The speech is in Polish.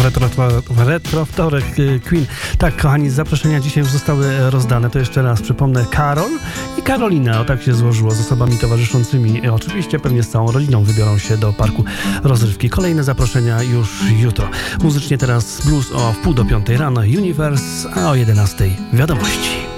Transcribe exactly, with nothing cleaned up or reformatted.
Retro, retro wtorek Queen. Tak, kochani, zaproszenia dzisiaj już zostały rozdane. To jeszcze raz przypomnę. Karol i Karolina. O tak się złożyło z osobami towarzyszącymi. Oczywiście pewnie z całą rodziną wybiorą się do parku rozrywki. Kolejne zaproszenia już jutro. Muzycznie teraz blues o wpół do piątej rano Universe, a o jedenastej wiadomości.